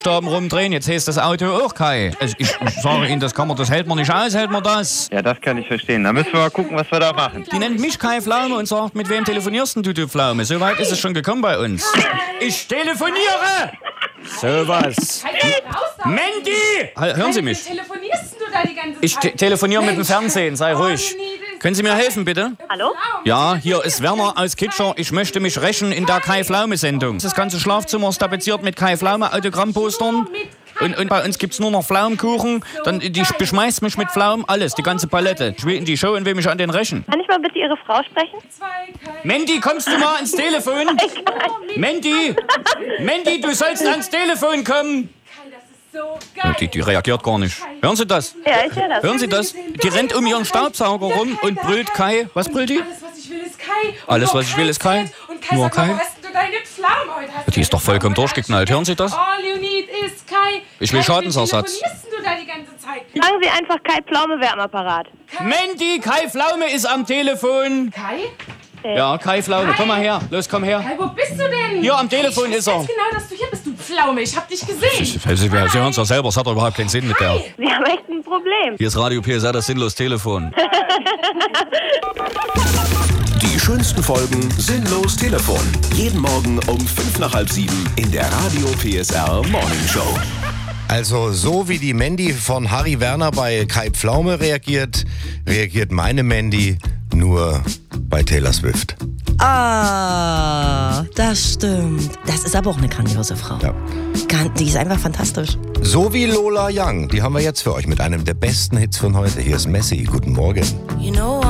rumdrehen, jetzt heißt das Auto auch Kai. Ich sage Ihnen, das hält man nicht aus, hält man das? Ja, das kann ich verstehen. Da müssen wir mal gucken, was wir da machen. Die nennt mich Kai Pflaume und sagt, mit wem telefonierst denn du Pflaume? So weit ist es schon gekommen bei uns. Ich telefoniere! Sowas. Mandy! Hören Sie mich? Wie telefonierst du da die ganze Zeit? Ich telefoniere mit dem Fernsehen, sei ruhig. Können Sie mir helfen, bitte? Hallo? Ja, hier ist Werner aus Kitscher. Ich möchte mich rächen in der Kai-Pflaume-Sendung. Das ganze Schlafzimmer ist tapeziert mit Kai-Pflaume-Autogrammpostern. Und bei uns gibt's nur noch Pflaumenkuchen. Dann, die beschmeißt mich mit Pflaumen, alles, die ganze Palette. Ich will in die Show und will mich an den rächen. Kann ich mal bitte Ihre Frau sprechen? Mandy, kommst du mal ans Telefon? Mandy, du sollst ans Telefon kommen. So geil. Die reagiert gar nicht. Hören Sie das? Ja, ich höre das. Hören Sie das? Die rennt um ihren Staubsauger rum und brüllt Kai. Was brüllt die? Alles, was ich will, ist Kai. Alles, was ich will, ist Kai. Und Kai Nur sagt, warum Kai? hast du deine Pflaume heute? Die ist doch vollkommen durchgeknallt. Hören Sie das? All you need is Kai. Ich will Kai, Schadensersatz. Wie telefonierst du da die ganze Zeit? Sagen Sie einfach Kai Pflaume, wer am Apparat. Mandy, Kai Pflaume ist am Telefon. Kai? Ja, Kai Pflaume, komm mal her. Los, komm her. Kai, wo bist du denn? Hier am Telefon ich ist er. weiß genau, dass du hier bist, du Pflaume. Ich hab dich gesehen. Sie hören es doch selber, es hat doch überhaupt keinen Sinn mit der. Sie haben echt ein Problem. Hier ist Radio PSR, das sinnlos Telefon. Die schönsten Folgen Sinnlos Telefon. Jeden Morgen um 6:55 in der Radio PSR Morning Show. Also so wie die Mandy von Harry Werner bei Kai Pflaume reagiert meine Mandy nur bei Taylor Swift. Ah, das stimmt. Das ist aber auch eine grandiose Frau. Ja. Die ist einfach fantastisch. So wie Lola Young, die haben wir jetzt für euch mit einem der besten Hits von heute. Hier ist Messi, guten Morgen. You know